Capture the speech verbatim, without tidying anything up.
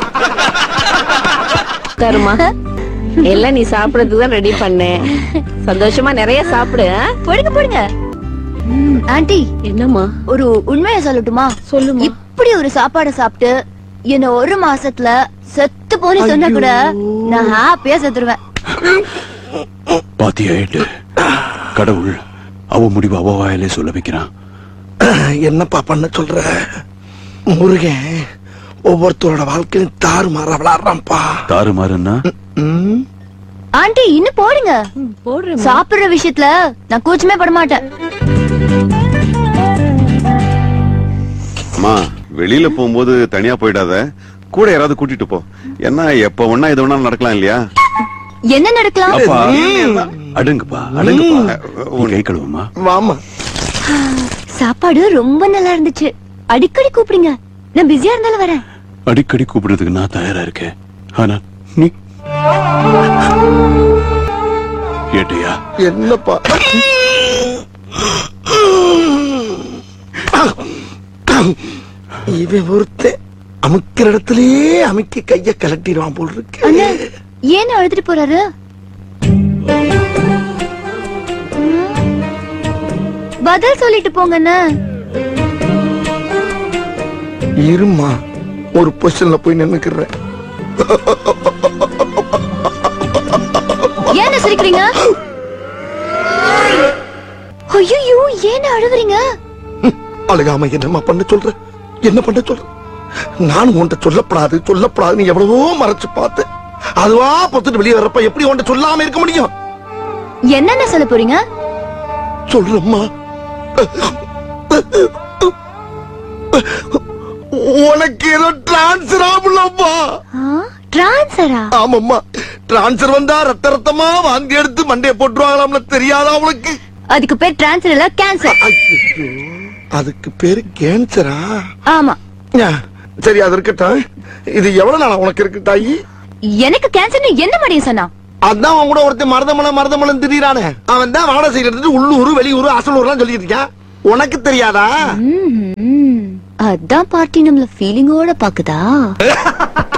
தருமா எல்லாம் நீ சாப்பிடறதுக்கு தான் ரெடி பண்ணேன். சந்தோஷமா நிறைய சாப்பிடு. போடுங்க போடுங்க. ஆண்டி என்னம்மா? ஒரு உண்மையை சொல்லட்டுமா? சொல்லுமா. இப்படி ஒரு சாப்பாடு சாப்பிட்டு என்ன ஒரு மாசத்துல செத்து போனி சொன்னா கூட நான் ஹாப்பியா செத்துருவேன். பாத்தியாயிட்டு கடவுள் அவ முடிவு அவ வாயிலே சொல்ல வைக்கிறான். என்னப்பா பண்ண சொல்ற? முருகன் ஒவ்வொருத்தரோட வாழ்க்கையும் தாறு மாற விளாடுறான்ப்பா. தாறு மாறுன்னா ஆண்டி இன்னும் போடுங்க. போடுறேன். சாப்பிடுற விஷயத்துல நான் கூச்சமே பட மாட்டேன். அம்மா வெளியில போகும்போது தனியா போயிடாத, கூட யாராவது கூட்டிட்டு போ. என்ன எப்ப ஒன்னா இது ஒன்னா நடக்கலாம் இல்லையா? என்ன நடக்கலாம்? அப்பா அடுங்குப்பா அடுங்குப்பா. உன் கை கழுவுமா. வாமா. சாப்பாடு ரொம்ப நல்லா இருந்துச்சு. அடிக்கடி கூப்பிடுங்க, நான் பிஸியா இருந்தாலும் வரேன். அடிக்கடி கூப்பிடுறதுக்கு நான் தயாரா இருக்கேன். ஆனா நீ கேட்டியா? என்னப்பா? இவன் ஒருத்த அமுக்கிற இடத்திலேயே அமுக்கி கைய கலட்டிடுவான் போல் இருக்கு. அண்ணா ஏன் அழுதுட்டு போறாரு? பதில் சொல்லிட்டு போங்கண்ணா. இருமா, ஒரு பொசிஷன்ல போய் நின்னுக்கிறேன். ஏன் சிரிக்கிறீங்க? ஐயோ ஏன் அழுகுறீங்க? அழுகாம என்னமா பண்ண சொல்ற? என்ன பண்ண சொல்ற? நான் உன்கிட்ட சொல்லப்படாது சொல்லப்படாது எவ்வளவோ மறைச்சு பார்த்தேன். அதுவா பொத்துட்டு வெளியே வரப்ப எப்படி உன்கிட்ட சொல்லாம இருக்க முடியும்? என்னென்ன சொல்ல போறீங்க? சொல்றம்மா, உனக்கு ஏதோ டிரான்ஸ்ஃபர் ஆகலப்பா. டிரான்ஸ்ஃபரா? ஆமாம்மா, டிரான்ஸ்ஃபர் வந்தா ரத்த ரத்தமா வாந்தி எடுத்து மண்டைய போட்டுருவாங்களாம்னு தெரியாதா உனக்கு? அதுக்கு பேர் டிரான்ஸ்ஃபர் இல்ல, கேன்சர். அதுக்கு பேரு கேன்சரா? ஆமா. சரி, அது இருக்கட்டும். இது எவ்வளவு நாளா உனக்கு இருக்கு தாயி? எனக்கு கேன்சர்னு என்ன மடியும் சொன்னா? அதான் அவன் கூட ஒருத்தன் மருதமலை மருதமலன் திடீரானே. அவன் தான் வாடகை செய்யறது உள்ளூர் வெளியூர் அசலூர்லாம் சொல்லிட்டு இருக்கான். உனக்கு தெரியாதா? அதான் பார்ட்டி நம்மள ஃபீலிங்கோட பாக்குதா?